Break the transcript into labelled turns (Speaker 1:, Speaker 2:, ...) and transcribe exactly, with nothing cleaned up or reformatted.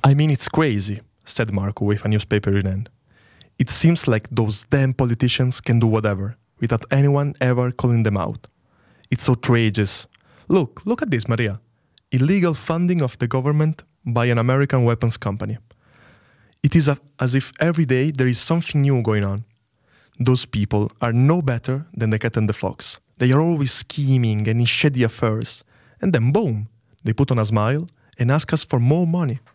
Speaker 1: I mean, it's crazy, said Marco with a newspaper in hand. It seems like those damn politicians can do whatever, without anyone ever calling them out. It's outrageous. Look, look at this, Maria. Illegal funding of the government by an American weapons company. It is a, as if every day there is something new going on. Those people are no better than the cat and the fox. They are always scheming and in shady affairs. And then boom, they put on a smile and ask us for more money.